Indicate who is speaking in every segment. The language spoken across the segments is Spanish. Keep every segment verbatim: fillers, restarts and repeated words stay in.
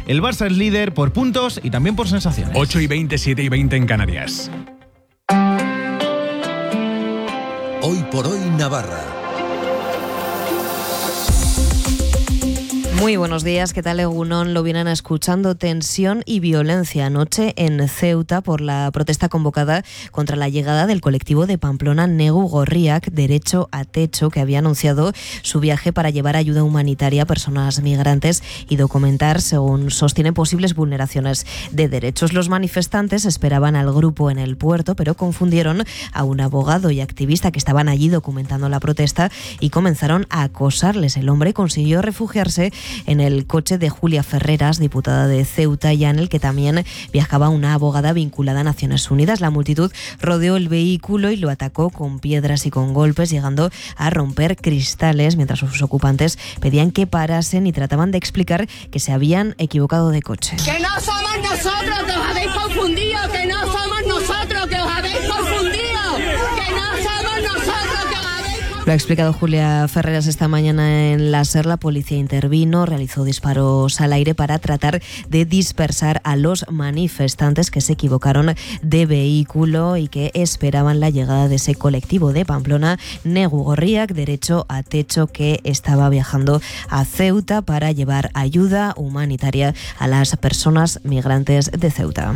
Speaker 1: El Barça es líder por puntos y también por sensaciones.
Speaker 2: ocho y veinte, siete y veinte en Canarias.
Speaker 3: Hoy por hoy Navarra.
Speaker 4: Muy buenos días, ¿qué tal Egunon? Lo vienen escuchando. Tensión y violencia anoche en Ceuta por la protesta convocada contra la llegada del colectivo de Pamplona Negu Gorriak, Derecho a Techo, que había anunciado su viaje para llevar ayuda humanitaria a personas migrantes y documentar, según sostiene, posibles vulneraciones de derechos. Los manifestantes esperaban al grupo en el puerto, pero confundieron a un abogado y activista que estaban allí documentando la protesta y comenzaron a acosarles. El hombre consiguió refugiarse en el coche de Julia Ferreras, diputada de Ceuta, ya en el que también viajaba una abogada vinculada a Naciones Unidas. La multitud rodeó el vehículo y lo atacó con piedras y con golpes, llegando a romper cristales, mientras sus ocupantes pedían que parasen y trataban de explicar que se habían equivocado de coche.
Speaker 5: ¡Que no somos nosotros, que os habéis confundido! ¡Que no somos nosotros, que os habéis confundido! ¡Que no somos nosotros, que os habéis confundido!
Speaker 4: Lo ha explicado Julia Ferreras esta mañana en la SER. La policía intervino, realizó disparos al aire para tratar de dispersar a los manifestantes que se equivocaron de vehículo y que esperaban la llegada de ese colectivo de Pamplona Negu Gorriak, Derecho a Techo, que estaba viajando a Ceuta para llevar ayuda humanitaria a las personas migrantes de Ceuta.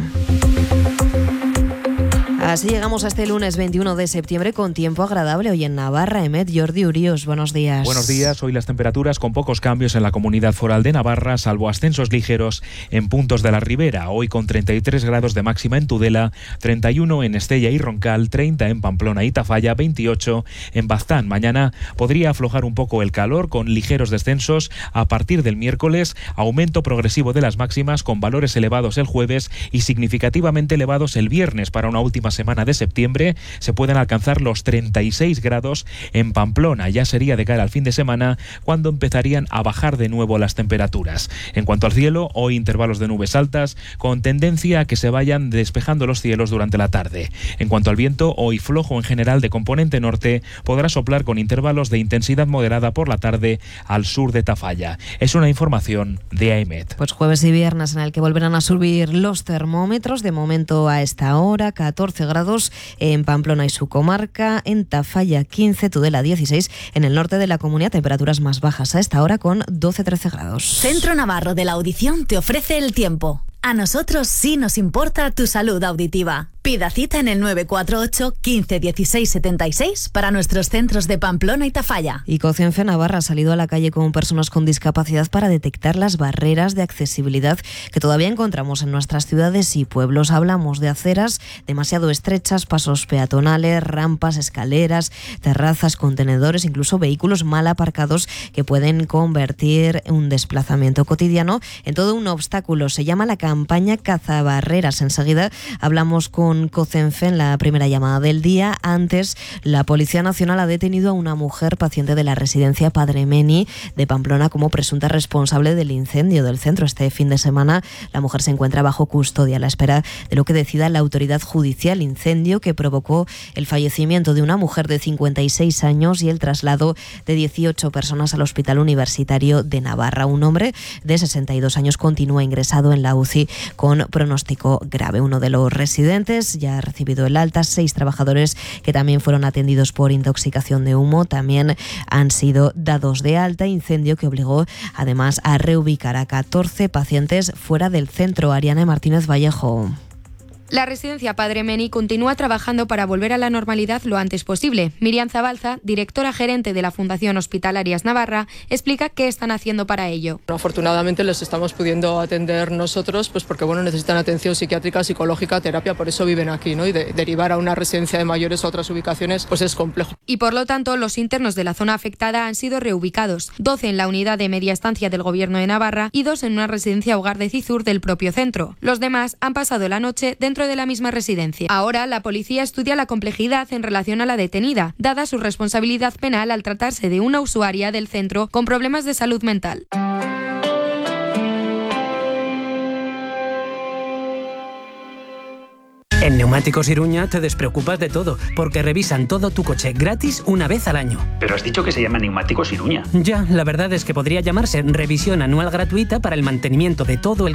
Speaker 4: Así llegamos a este lunes veintiuno de septiembre con tiempo agradable hoy en Navarra. Emet, Jordi Urios, buenos días.
Speaker 6: Buenos días. Hoy las temperaturas con pocos cambios en la Comunidad Foral de Navarra, salvo ascensos ligeros en puntos de la ribera. Hoy con treinta y tres grados de máxima en Tudela, treinta y uno en Estella y Roncal, treinta en Pamplona y Tafalla, veintiocho en Baztán. Mañana podría aflojar un poco el calor con ligeros descensos a partir del miércoles, aumento progresivo de las máximas con valores elevados el jueves y significativamente elevados el viernes. Para una última semana de septiembre se pueden alcanzar los treinta y seis grados en Pamplona. Ya sería de cara al fin de semana cuando empezarían a bajar de nuevo las temperaturas. En cuanto al cielo, hoy intervalos de nubes altas con tendencia a que se vayan despejando los cielos durante la tarde. En cuanto al viento, hoy flojo en general de componente norte, podrá soplar con intervalos de intensidad moderada por la tarde al sur de Tafalla. Es una información de AEMET.
Speaker 4: Pues jueves y viernes en el que volverán a subir los termómetros. De momento a esta hora, catorce grados en Pamplona y su comarca, en Tafalla quince, Tudela dieciséis, en el norte de la comunidad temperaturas más bajas a esta hora con doce a trece grados.
Speaker 7: Centro Navarro de la Audición te ofrece el tiempo. A nosotros sí nos importa tu salud auditiva. Pida cita en el nueve cuatro ocho, quince, dieciséis, setenta y seis para nuestros centros de Pamplona y Tafalla.
Speaker 4: Y Cocenfe Navarra ha salido a la calle con personas con discapacidad para detectar las barreras de accesibilidad que todavía encontramos en nuestras ciudades y pueblos. Hablamos de aceras demasiado estrechas, pasos peatonales, rampas, escaleras, terrazas, contenedores, incluso vehículos mal aparcados que pueden convertir un desplazamiento cotidiano en todo un obstáculo. Se llama la campaña Cazabarreras. Enseguida hablamos con Cocenfe en la primera llamada del día. Antes, la Policía Nacional ha detenido a una mujer paciente de la residencia Padre Meni de Pamplona como presunta responsable del incendio del centro. Este fin de semana la mujer se encuentra bajo custodia a la espera de lo que decida la autoridad judicial. Incendio que provocó el fallecimiento de una mujer de cincuenta y seis años y el traslado de dieciocho personas al Hospital Universitario de Navarra. Un hombre de sesenta y dos años continúa ingresado en la U C I con pronóstico grave. Uno de los residentes ya ha recibido el alta. Seis trabajadores que también fueron atendidos por intoxicación de humo también han sido dados de alta. Incendio que obligó además a reubicar a catorce pacientes fuera del centro. Ariana Martínez Vallejo.
Speaker 8: La residencia Padre Meni continúa trabajando para volver a la normalidad lo antes posible. Miriam Zabalza, directora gerente de la Fundación Hospitalarias Navarra, explica qué están haciendo para ello.
Speaker 9: Afortunadamente les estamos pudiendo atender nosotros, pues porque bueno, necesitan atención psiquiátrica, psicológica, terapia, por eso viven aquí, ¿no? Y de, derivar a una residencia de mayores a otras ubicaciones, pues es complejo.
Speaker 8: Y por lo tanto, los internos de la zona afectada han sido reubicados, doce en la unidad de media estancia del Gobierno de Navarra y dos en una residencia hogar de Cizur del propio centro. Los demás han pasado la noche dentro de la misma residencia. Ahora la policía estudia la complejidad en relación a la detenida, dada su responsabilidad penal al tratarse de una usuaria del centro con problemas de salud mental.
Speaker 10: En Neumáticos Iruña te despreocupas de todo, porque revisan todo tu coche gratis una vez al año.
Speaker 11: Pero has dicho que se llama Neumáticos Iruña.
Speaker 10: Ya, la verdad es que podría llamarse revisión anual gratuita para el mantenimiento de todo el